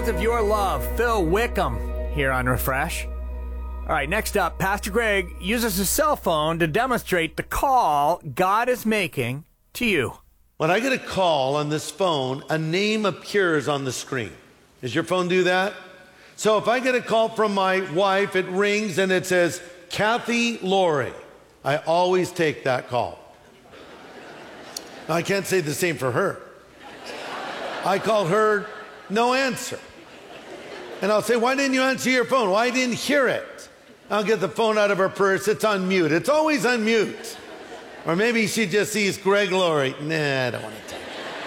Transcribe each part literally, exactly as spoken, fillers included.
of your love, Phil Wickham, here on Refresh. All right, next up, Pastor Greg uses his cell phone to demonstrate the call God is making to you. When I get a call on this phone, a name appears on the screen. Does your phone do that? So if I get a call from my wife, it rings and it says, Kathy Laurie. I always take that call. Now, I can't say the same for her. I called her, no answer. And I'll say, why didn't you answer your phone? Well, I didn't hear it. I'll get the phone out of her purse. It's on mute. It's always on mute. Or maybe she just sees Greg Laurie. Nah, I don't want to tell you.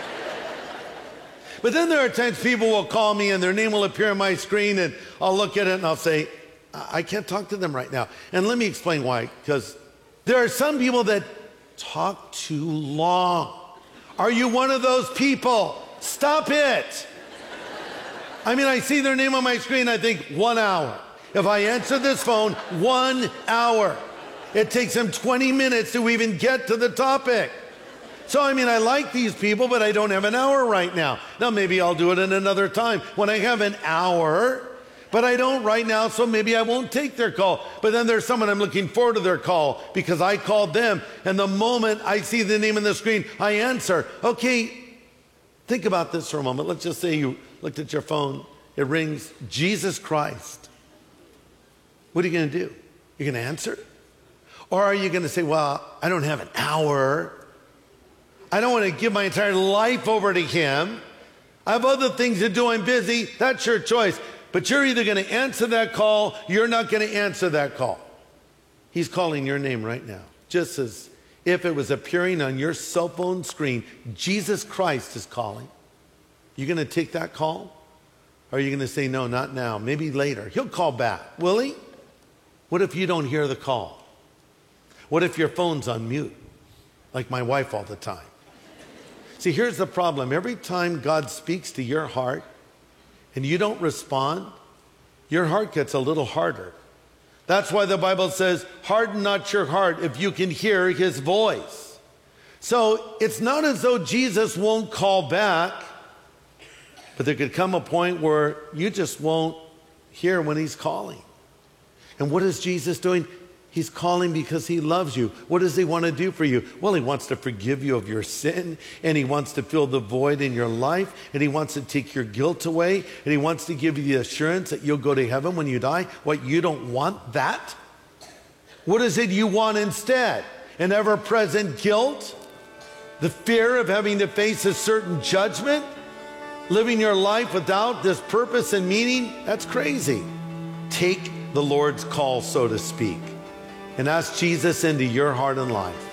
But then there are times people will call me and their name will appear on my screen and I'll look at it and I'll say, I can't talk to them right now. And let me explain why. Because there are some people that talk too long. Are you one of those people? Stop it. I mean, I see their name on my screen, I think, one hour. If I answer this phone, one hour. It takes them twenty minutes to even get to the topic. So, I mean, I like these people, but I don't have an hour right now. Now, maybe I'll do it in another time when I have an hour, but I don't right now, so maybe I won't take their call. But then there's someone I'm looking forward to their call because I called them, and the moment I see the name on the screen, I answer. Okay, think about this for a moment. Let's just say you looked at your phone. It rings, Jesus Christ. What are you going to do? You're going to answer? Or are you going to say, well, I don't have an hour. I don't want to give my entire life over to him. I have other things to do. I'm busy. That's your choice. But you're either going to answer that call, you're not going to answer that call. He's calling your name right now. Just as if it was appearing on your cell phone screen, Jesus Christ is calling. You going to take that call? Or are you going to say, no, not now, maybe later? He'll call back, will he? What if you don't hear the call? What if your phone's on mute, like my wife all the time? See, here's the problem. Every time God speaks to your heart and you don't respond, your heart gets a little harder. That's why the Bible says, harden not your heart if you can hear his voice. So it's not as though Jesus won't call back, but there could come a point where you just won't hear when he's calling. And what is Jesus doing? He's calling because he loves you. What does he want to do for you? Well, he wants to forgive you of your sin, and he wants to fill the void in your life, and he wants to take your guilt away, and he wants to give you the assurance that you'll go to heaven when you die. What, you don't want that? What is it you want instead? An ever-present guilt? The fear of having to face a certain judgment? Living your life without this purpose and meaning? That's crazy. Take the Lord's call, so to speak, and ask Jesus into your heart and life.